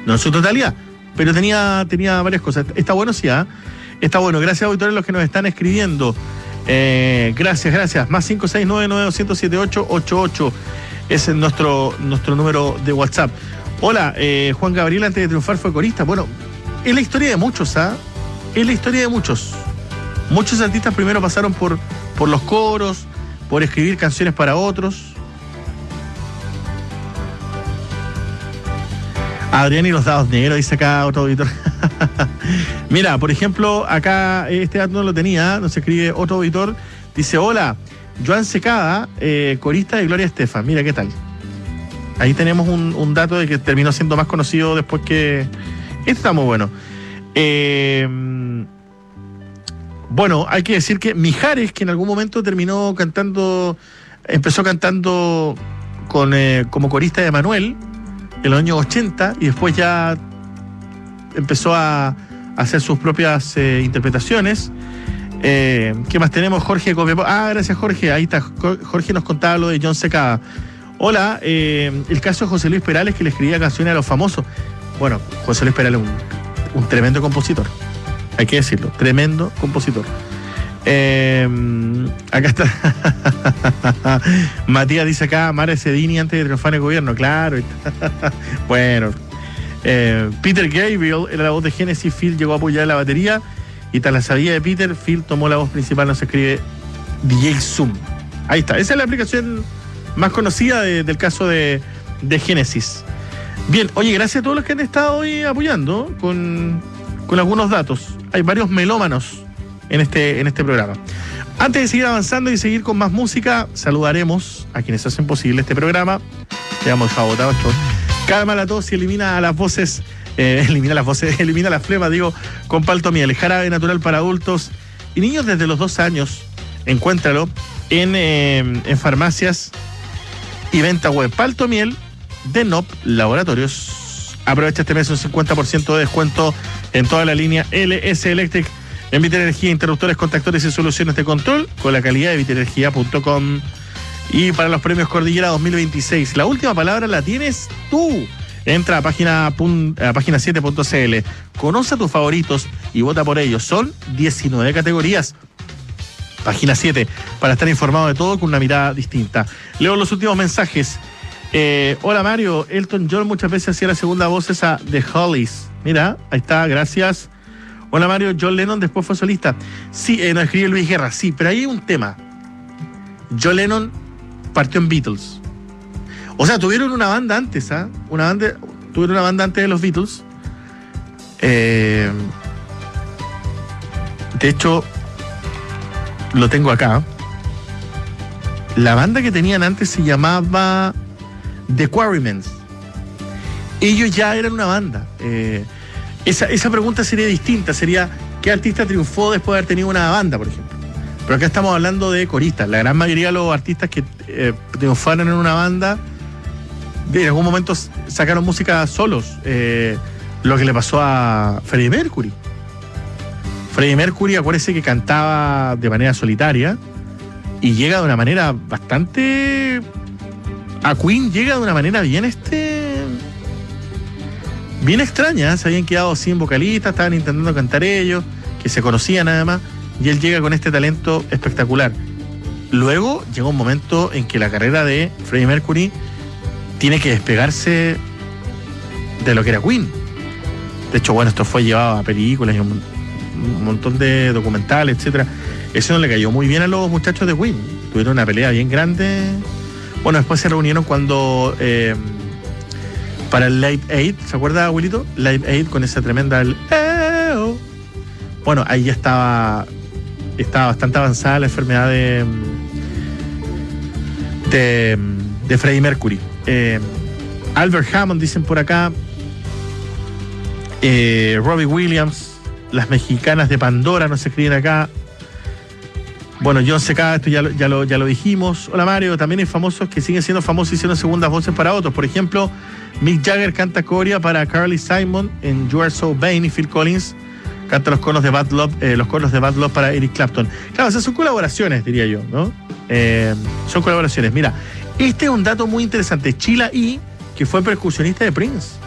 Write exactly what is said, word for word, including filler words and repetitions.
no en su totalidad, pero tenía, tenía varias cosas. Está bueno, sí, ¿eh? Está bueno. Gracias, auditores, los que nos están escribiendo. Eh, gracias, gracias. Más cinco seis nueve nueve dos cero siete ocho ocho ocho. Ese es nuestro, nuestro número de WhatsApp. Hola, eh, Juan Gabriel antes de triunfar fue corista. Bueno, es la historia de muchos, ¿ah? ¿eh? Es la historia de muchos. Muchos artistas primero pasaron por, por los coros, por escribir canciones para otros. Adrián y los dados negros, dice acá otro auditor. Mira, por ejemplo, acá este dato no lo tenía, nos escribe otro auditor. Dice, hola, Joan Secada, eh, corista de Gloria Estefan. Mira, ¿qué tal? Ahí tenemos un, un dato de que terminó siendo más conocido después que... Este está muy bueno. Eh, bueno, hay que decir que Mijares, que en algún momento terminó cantando, empezó cantando con, eh, como corista de Manuel en los años ochenta y después ya empezó a, a hacer sus propias eh, interpretaciones. Eh, ¿Qué más tenemos? Jorge Copiapó. Ah, gracias, Jorge. Ahí está. Jorge nos contaba lo de John Secada. Hola, eh, el caso de José Luis Perales, que le escribía canciones a los famosos. Bueno, José Luis Perales es un, un tremendo compositor. Hay que decirlo, tremendo compositor. Eh, acá está. Matías dice acá, Mara Cedini antes de triunfar en el gobierno. Claro. Bueno. Eh, Peter Gabriel era la voz de Genesis. Phil llegó a apoyar la batería. Y tras la salida de Peter, Phil tomó la voz principal. No se escribe D J Zoom. Ahí está. Esa es la aplicación más conocida de, del caso de, de Genesis. Bien, oye, gracias a todos los que han estado hoy apoyando con, con algunos datos. Hay varios melómanos en este, en este programa. Antes de seguir avanzando y seguir con más música, saludaremos a quienes hacen posible este programa. Ya hemos dejado botado esto. Calma la tos y elimina a las voces, eh, elimina las voces, elimina las flemas, digo, con Paltomiel, jarabe natural para adultos y niños desde los dos años. Encuéntralo en, eh, en farmacias y venta web. Paltomiel de N O P Laboratorios. Aprovecha este mes un cincuenta por ciento de descuento en toda la línea L S Electric en Vitenergía, interruptores, contactores y soluciones de control con la calidad de vitenergía punto com. Y para los premios Cordillera dos mil veintiséis, la última palabra la tienes tú. Entra a página, a página siete punto c l, conoce a tus favoritos y vota por ellos. Son diecinueve categorías. Página siete, para estar informado de todo con una mirada distinta. Leo los últimos mensajes. Eh, hola Mario, Elton John muchas veces hacía la segunda voz esa de Hollies. Mira, ahí está, gracias. Hola Mario, John Lennon después fue solista. Sí, eh, nos escribe Luis Guerra, sí, pero ahí hay un tema. John Lennon partió en Beatles. O sea, tuvieron una banda antes, ¿ah? ¿eh? Una banda, tuvieron una banda antes de los Beatles. Eh, de hecho, lo tengo acá. La banda que tenían antes se llamaba The Quarrymans. Ellos ya eran una banda. Eh, esa, esa pregunta sería distinta. Sería, ¿qué artista triunfó después de haber tenido una banda, por ejemplo? Pero acá estamos hablando de coristas. La gran mayoría de los artistas que eh, triunfaron en una banda, en algún momento sacaron música solos. Eh, lo que le pasó a Freddie Mercury. Freddie Mercury, acuérdese que cantaba de manera solitaria y llega de una manera bastante... A Queen llega de una manera bien este... bien extraña. Se habían quedado sin vocalistas, estaban intentando cantar ellos, que se conocían nada más, y él llega con este talento espectacular. Luego llega un momento en que la carrera de Freddie Mercury tiene que despegarse de lo que era Queen. De hecho, bueno, esto fue llevado a películas y un, un montón de documentales, etcétera. Eso no le cayó muy bien a los muchachos de Queen. Tuvieron una pelea bien grande. Bueno, después se reunieron cuando eh, para el Live Aid, ¿se acuerda, abuelito? Live Aid con esa tremenda el, eh, oh. Bueno, ahí ya estaba estaba bastante avanzada la enfermedad de de, de Freddie Mercury. Eh, Albert Hammond, dicen por acá. Eh, Robbie Williams, las mexicanas de Pandora nos escriben acá. Bueno, John Secada, esto ya lo, ya, lo, ya lo dijimos. Hola Mario, también hay famosos que siguen siendo famosos y hicieron segundas voces para otros. Por ejemplo, Mick Jagger canta corea para Carly Simon en You Are So Vain, y Phil Collins canta los coros de Bad Love, eh, los coros de Bad Love para Eric Clapton. Claro, esas son colaboraciones, diría yo, ¿no? Eh, son colaboraciones. Mira, este es un dato muy interesante. Sheila E., que fue percusionista de Prince.